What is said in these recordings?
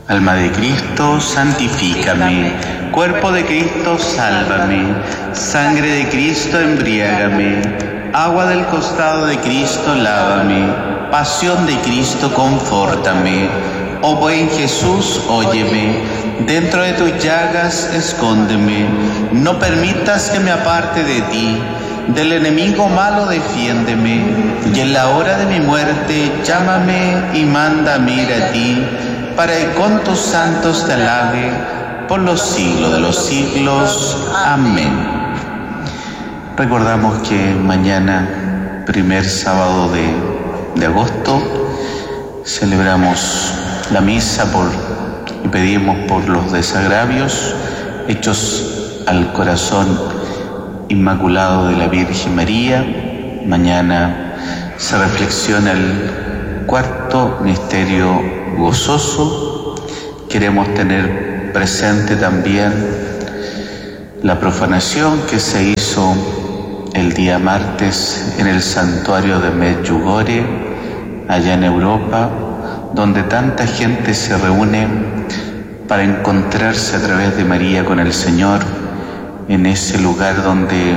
Alma de Cristo, santifícame. Cuerpo de Cristo, sálvame. Sangre de Cristo, embriágame. Agua del costado de Cristo, lávame. Pasión de Cristo, confórtame. Oh buen Jesús, óyeme. Dentro de tus llagas, escóndeme. No permitas que me aparte de ti. Del enemigo malo, defiéndeme. Y en la hora de mi muerte, llámame y mándame ir a ti, para que con tus santos te alabe por los siglos de los siglos. Amén. Recordamos que mañana, primer sábado de agosto, celebramos la misa y pedimos por los desagravios hechos al corazón inmaculado de la Virgen María. Mañana se reflexiona el cuarto misterio gozoso. Queremos tener presente también la profanación que se hizo el día martes en el santuario de Medjugorje, allá en Europa, donde tanta gente se reúne para encontrarse a través de María con el Señor, en ese lugar donde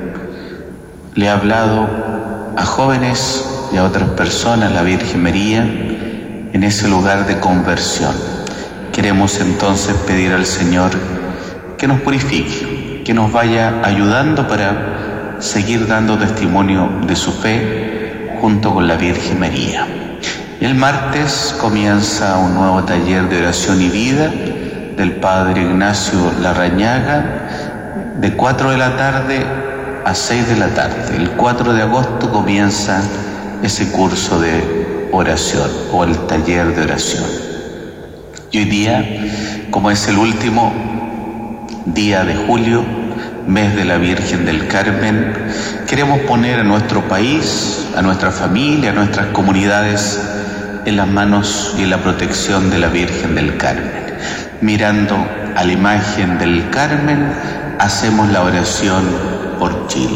le ha hablado a jóvenes y a otras personas la Virgen María, en ese lugar de conversión. Queremos entonces pedir al Señor que nos purifique, que nos vaya ayudando para seguir dando testimonio de su fe junto con la Virgen María. El martes comienza un nuevo taller de oración y vida del Padre Ignacio Larrañaga, de 4 de la tarde a 6 de la tarde. El 4 de agosto comienza ese curso de oración o el taller de oración. Y hoy día, como es el último día de julio, mes de la Virgen del Carmen, queremos poner a nuestro país, a nuestra familia, a nuestras comunidades en las manos y en la protección de la Virgen del Carmen. Mirando a la imagen del Carmen, hacemos la oración por Chile.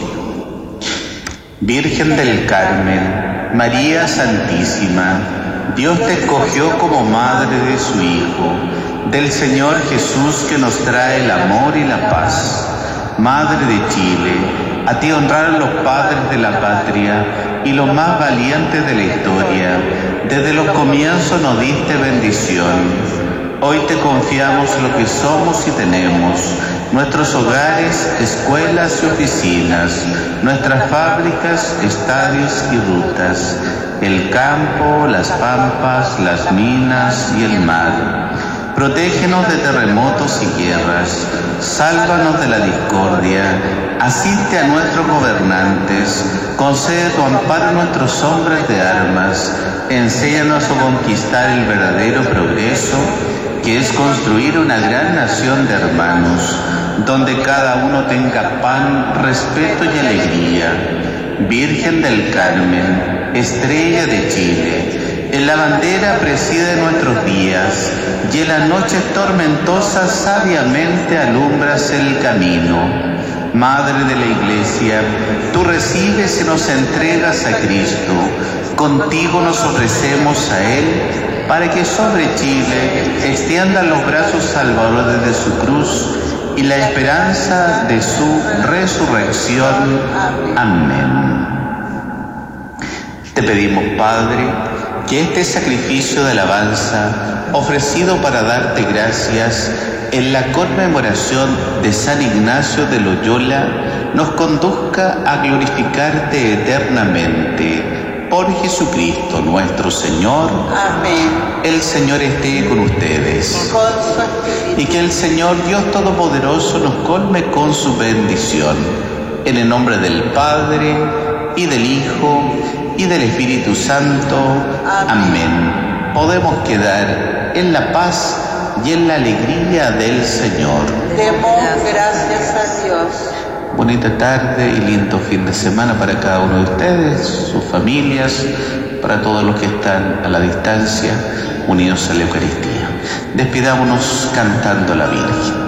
Virgen del Carmen, María Santísima, Dios te escogió como madre de su Hijo, del Señor Jesús, que nos trae el amor y la paz. Madre de Chile, a ti honraron los padres de la patria y los más valientes de la historia. Desde los comienzos nos diste bendición. Hoy te confiamos lo que somos y tenemos, nuestros hogares, escuelas y oficinas, nuestras fábricas, estadios y rutas, el campo, las pampas, las minas y el mar. Protégenos de terremotos y guerras, sálvanos de la discordia, asiste a nuestros gobernantes, concede tu amparo a nuestros hombres de armas, enséñanos a conquistar el verdadero progreso, que es construir una gran nación de hermanos, donde cada uno tenga pan, respeto y alegría. Virgen del Carmen, estrella de Chile, en la bandera preside nuestros días, y en las noches tormentosas sabiamente alumbras el camino. Madre de la Iglesia, tú recibes y nos entregas a Cristo, contigo nos ofrecemos a Él, para que sobre Chile extiendan los brazos salvadores de su cruz y la esperanza de su resurrección. Amén. Te pedimos, Padre, que este sacrificio de alabanza, ofrecido para darte gracias en la conmemoración de San Ignacio de Loyola, nos conduzca a glorificarte eternamente. Por Jesucristo nuestro Señor. Amén. El Señor esté con ustedes. Con su espíritu. Y que el Señor Dios Todopoderoso nos colme con su bendición. En el nombre del Padre, y del Hijo, y del Espíritu Santo. Amén. Podemos quedar en la paz y en la alegría del Señor. Demos gracias a Dios. Bonita tarde y lindo fin de semana para cada uno de ustedes, sus familias, para todos los que están a la distancia, unidos a la Eucaristía. Despidámonos cantando a la Virgen.